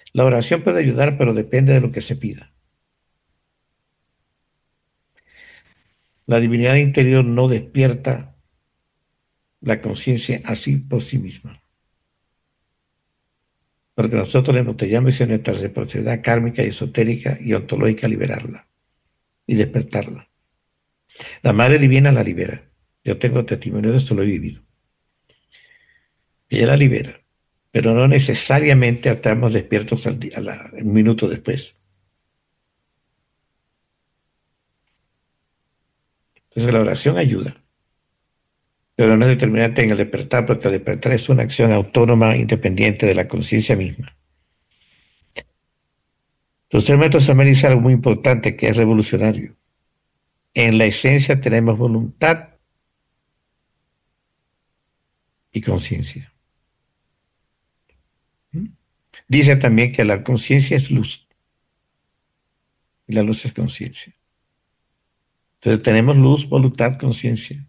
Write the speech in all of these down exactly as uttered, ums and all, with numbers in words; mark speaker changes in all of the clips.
Speaker 1: La oración puede ayudar, pero depende de lo que se pida. La divinidad interior no despierta la conciencia así por sí misma, porque nosotros le embotellamos en nuestra responsabilidad kármica y esotérica y ontológica liberarla y despertarla. La Madre Divina la libera. Yo tengo testimonio de esto, lo he vivido. Ella la libera, pero no necesariamente estamos despiertos al día, a la, un minuto después. Entonces la oración ayuda, pero no es determinante en el despertar, porque el despertar es una acción autónoma, independiente de la conciencia misma. Los hermanos también dicen algo muy importante que es revolucionario. En la esencia tenemos voluntad y conciencia. Dice también que la conciencia es luz y la luz es conciencia. Entonces tenemos luz, voluntad, conciencia.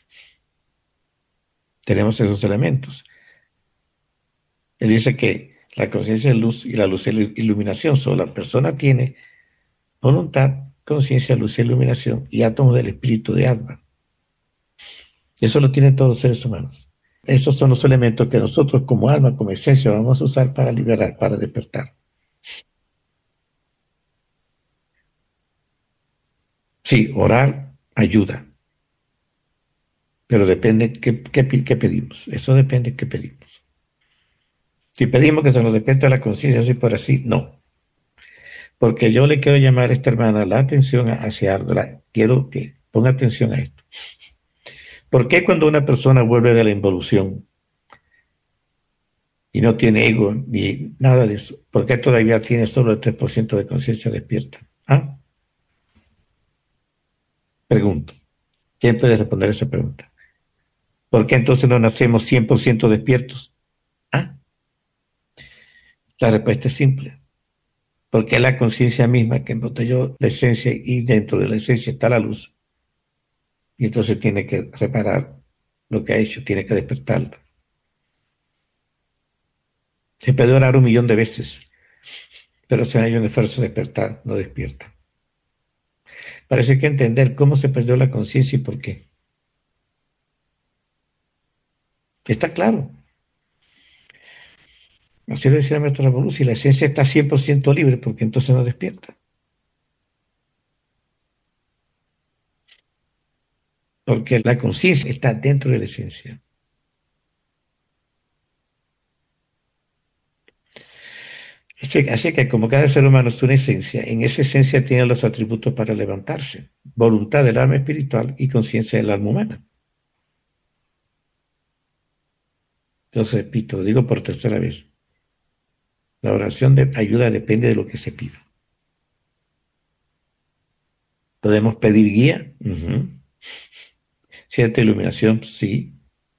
Speaker 1: Tenemos esos elementos. Él dice que la conciencia es luz y la luz es iluminación. Solo la persona tiene voluntad, conciencia, luz y iluminación y átomos del espíritu de alma. Eso lo tienen todos los seres humanos. Esos son los elementos que nosotros como alma, como esencia, vamos a usar para liberar, para despertar. Sí, orar ayuda, pero depende qué, qué, qué pedimos. Eso depende de qué pedimos. Si pedimos que se nos despierte la conciencia así por así, no. Porque yo le quiero llamar a esta hermana la atención hacia algo. La, quiero que ponga atención a esto. ¿Por qué cuando una persona vuelve de la involución y no tiene ego ni nada de eso, por qué todavía tiene solo el tres por ciento de conciencia despierta? ¿Ah? Pregunto. ¿Quién puede responder esa pregunta? ¿Por qué entonces no nacemos cien por ciento despiertos? ¿Ah? La respuesta es simple. Porque es la conciencia misma que embotelló la esencia y dentro de la esencia está la luz. Y entonces tiene que reparar lo que ha hecho, tiene que despertarlo. Se puede orar un millón de veces, pero si no hay un esfuerzo de despertar, no despierta. Parece que entender cómo se perdió la conciencia y por qué. Está claro. Así lo decía nuestra revolución, si la esencia está cien por ciento libre, porque entonces no despierta. Porque la conciencia está dentro de la esencia. Así, así que como cada ser humano es una esencia, en esa esencia tiene los atributos para levantarse. Voluntad del alma espiritual y conciencia del alma humana. Entonces, repito, lo digo por tercera vez. La oración de ayuda depende de lo que se pida. ¿Podemos pedir guía? Uh-huh. Cierta iluminación, sí.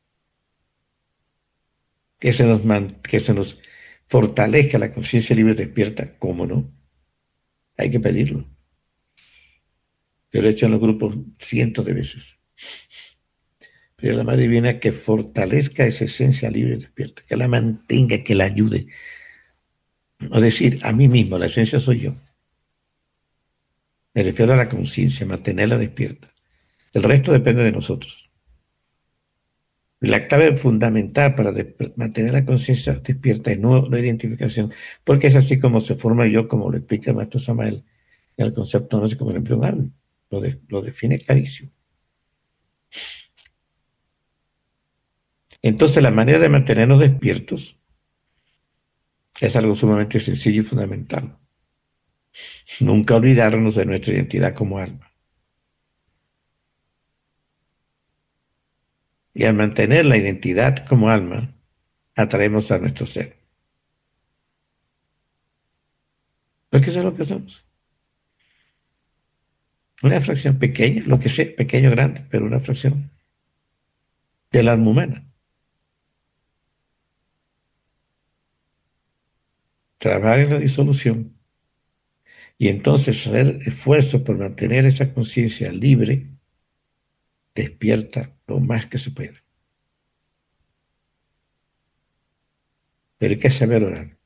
Speaker 1: Que se nos, man, que se nos fortalezca la conciencia libre despierta, ¿cómo no? Hay que pedirlo. Yo lo he hecho en los grupos cientos de veces. Pero la Madre Divina que fortalezca esa esencia libre despierta, que la mantenga, que la ayude. Es decir, a mí mismo, la esencia soy yo. Me refiero a la conciencia, mantenerla despierta. El resto depende de nosotros. La clave fundamental para mantener la conciencia despierta es no la identificación, porque es así como se forma yo, como lo explica el maestro Samael, en el concepto no sé como el embrión lo, de, lo define clarísimo. Entonces, la manera de mantenernos despiertos es algo sumamente sencillo y fundamental. Nunca olvidarnos de nuestra identidad como alma. Y al mantener la identidad como alma, atraemos a nuestro ser. Porque eso es lo que somos. Una fracción pequeña, lo que sea, pequeño o grande, pero una fracción del alma humana. Trabajar en la disolución y entonces hacer esfuerzos por mantener esa conciencia libre, despierta lo más que se pueda. Pero hay que saber orar.